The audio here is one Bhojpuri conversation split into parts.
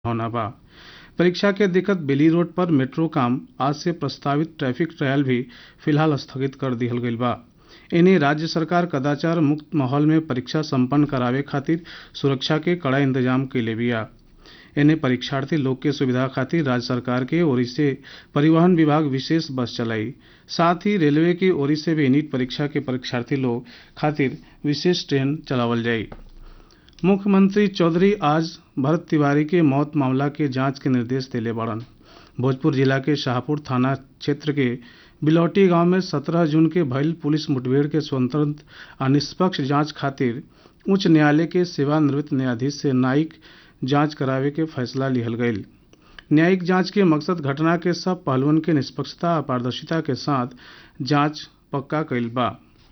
होना बा। परीक्षा के दिक्कत बेली रोड पर मेट्रो काम आज से प्रस्तावित ट्रैफिक ट्रायल भी फिलहाल स्थगित कर दिहल गईल बा। इन्हें राज्य सरकार कदाचार मुक्त माहौल में परीक्षा संपन्न करावे खातिर सुरक्षा के कड़ा इंतजाम कैले बिया। इन्हें परीक्षार्थी लोग के सुविधा खातिर राज्य सरकार के ओर से परिवहन विभाग विशेष बस चलाई। साथ ही रेलवे की ओर से भी नीट परीक्षा के परीक्षार्थी लोग खातिर विशेष ट्रेन चलावल जाई। मुख्यमंत्री चौधरी आज भरत तिवारी के मौत मामला के जांच के निर्देश दिले बड़न। भोजपुर जिला के शाहपुर थाना क्षेत्र के बिलौटी गांव में 17 जून के भइल पुलिस मुठभेड़ के स्वतंत्र आ निष्पक्ष जांच खातिर उच्च न्यायालय के सेवानिवृत्त न्यायाधीश से न्यायिक जांच करावे के फैसला लिहल गईल। न्यायिक जांच के मकसद घटना के सब पहलुओं के निष्पक्षता और पारदर्शिता के साथ जांच पक्का कईल बा।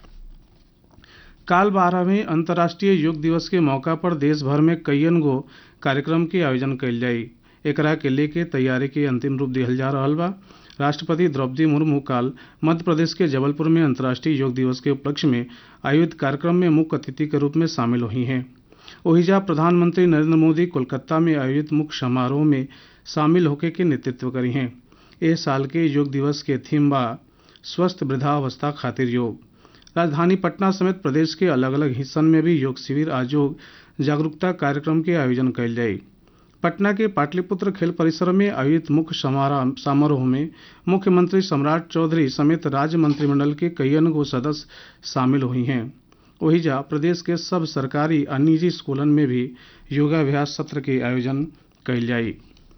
काल 12वें अंतर्राष्ट्रीय योग दिवस के मौका पर देश भर में कईयन गो कार्यक्रम के आयोजन कईल जाई। एकरा के लेके तैयारी के अंतिम रूप दिहल जा रहल बा। राष्ट्रपति द्रौपदी मुर्मू काल मध्य प्रदेश के जबलपुर में अंतर्राष्ट्रीय योग दिवस के उपलक्ष्य में आयोजित कार्यक्रम में मुख्य अतिथि के रूप में शामिल हुई हैं। ओहिजा प्रधानमंत्री नरेंद्र मोदी कोलकाता में आयोजित मुख्य समारोह में शामिल होकर के नेतृत्व करी हैं। इस साल के योग दिवस के थीम बा स्वस्थ वृद्धावस्था खातिर योग। राजधानी पटना समेत प्रदेश के अलग अलग हिस्सन में भी योग शिविर आ योग जागरूकता कार्यक्रम के आयोजन कईल जाई। पटना के पाटलिपुत्र खेल परिसर में आयोजित मुख्य समारोह में मुख्यमंत्री सम्राट चौधरी समेत राज्य मंत्रिमंडल के कईयन गो सदस्य शामिल हुई हैं। ओहिजा प्रदेश के सब सरकारी और निजी स्कूलन में भी योगाभ्यास सत्र के आयोजन कईल जाई।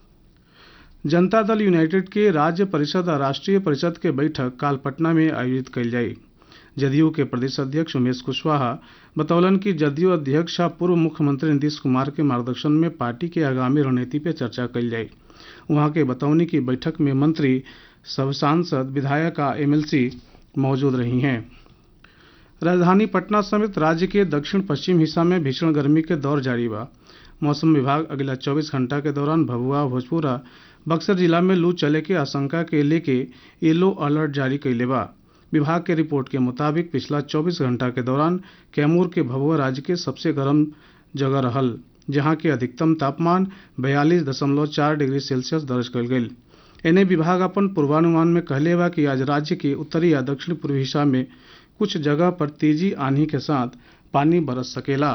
जनता दल यूनाइटेड के राज्य परिषद और राष्ट्रीय परिषद के बैठक काल पटना में आयोजित कईल जाई। जदयू के प्रदेश अध्यक्ष उमेश कुशवाहा बतौलन कि जदयू अध्यक्ष और पूर्व मुख्यमंत्री नीतीश कुमार के मार्गदर्शन में पार्टी के आगामी रणनीति पर चर्चा कईल जाई। वहां के बतौनी की बैठक में मंत्री, सब सांसद, विधायक और एमएलसी मौजूद रही हैं। राजधानी पटना समेत राज्य के दक्षिण पश्चिम हिस्सा में भीषण गर्मी के दौर जारी बा। मौसम विभाग अगला 24 घंटा के दौरान भभुआ, भोजपुर और बक्सर जिला में लू चले के आशंका के लेके येलो अलर्ट जारी कैले बा। विभाग के रिपोर्ट के मुताबिक पिछला 24 घंटा के दौरान कैमूर के भभुआ राज्य के सबसे गर्म जगह रहल, जहां के अधिकतम तापमान 42.4 डिग्री सेल्सियस दर्ज कल गई। इन्हें विभाग अपन पूर्वानुमान में कहले बा कि आज राज्य के उत्तरी या दक्षिण पूर्वी हिस्सा में कुछ जगह पर तेजी आंधी के साथ पानी बरस सकेला।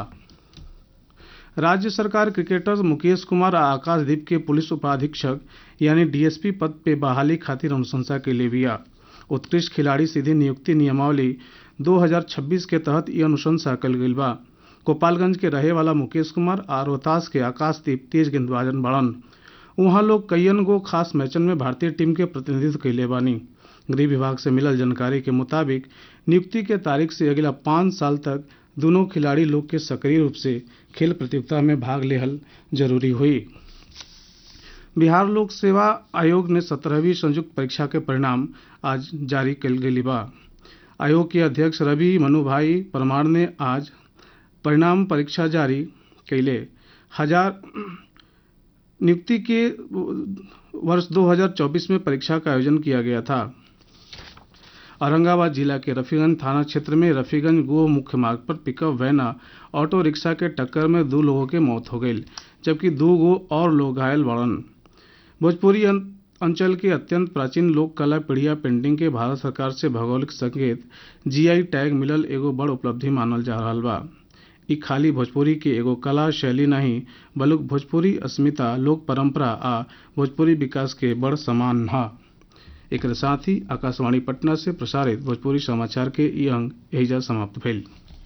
राज्य सरकार क्रिकेटर मुकेश कुमार और आकाशदीप के पुलिस उपाधीक्षक यानी डीएसपी पद पे बहाली खातिर अनुशंसा के लिए बिया। उत्कृष्ट खिलाड़ी सीधी नियुक्ति नियमावली 2026 के तहत यह अनुशंसा कल गई बा। गोपालगंज के रहे वाला मुकेश कुमार और रोहतास के आकाशदीप तेज गेंदबाजन बड़न। वहां लोग कईयन गो खास मैचन में भारतीय टीम के प्रतिनिधित्व कैले बानी। गृह विभाग से मिलल जानकारी के मुताबिक नियुक्ति के तारीख से अगला 5 साल तक दोनों खिलाड़ी लोग के सक्रिय रूप से खेल प्रतियोगिता में भाग लेहल जरूरी हुई। बिहार लोक सेवा आयोग ने 17वीं संयुक्त परीक्षा के परिणाम आज जारी कल गई बा। आयोग के अध्यक्ष रवि मनुभाई परमार ने आज परिणाम परीक्षा जारी कैले। नियुक्ति के वर्ष 2024 में परीक्षा का आयोजन किया गया था। औरंगाबाद जिला के रफीगंज थाना क्षेत्र में रफीगंज गो मुख्य मार्ग पर पिकअप वैन ऑटो रिक्शा के टक्कर में 2 लोगों की मौत हो गई, जबकि 2 गो और लोग घायल बड़न। भोजपुरी अंचल के अत्यंत प्राचीन लोक कला पीढ़िया पेंटिंग के भारत सरकार से भौगोलिक संकेत जीआई टैग मिलल एगो बड़ उपलब्धि मानल जा रहा बा। ई खाली भोजपुरी के एगो कला शैली नहीं बल्कि भोजपुरी अस्मिता, लोक परंपरा आ भोजपुरी विकास के बड़ सम्मान है। एक साथ ही आकाशवाणी पटना से प्रसारित भोजपुरी समाचार के ई अंक एहिजा समाप्त भेल।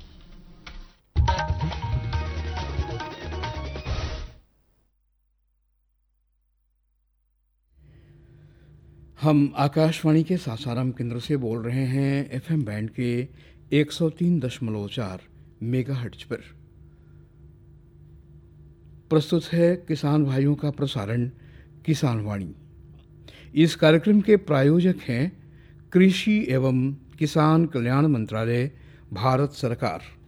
हम आकाशवाणी के सासाराम केंद्र से बोल रहे हैं एफएम बैंड के 103.4 मेगाहर्ट्ज पर। प्रस्तुत है किसान भाइयों का प्रसारण किसान वाणी। इस कार्यक्रम के प्रायोजक हैं कृषि एवं किसान कल्याण मंत्रालय, भारत सरकार।